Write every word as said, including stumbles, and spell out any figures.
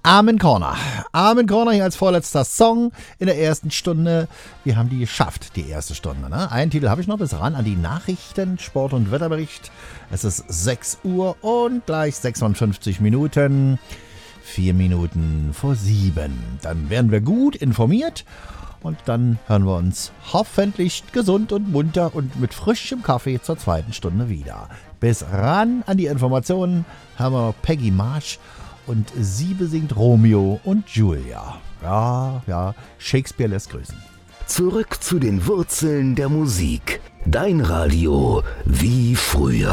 Armin Corner. Armin Corner hier als vorletzter Song in der ersten Stunde. Wir haben die geschafft, die erste Stunde. Ne? Einen Titel habe ich noch bis ran an die Nachrichten, Sport- und Wetterbericht. Es ist sechs Uhr und gleich sechsundfünfzig Minuten. Vier Minuten vor sieben. Dann werden wir gut informiert und dann hören wir uns hoffentlich gesund und munter und mit frischem Kaffee zur zweiten Stunde wieder. Bis ran an die Informationen haben wir Peggy Marsh und sie besingt Romeo und Julia. Ja, ja, Shakespeare lässt grüßen. Zurück zu den Wurzeln der Musik. Dein Radio wie früher.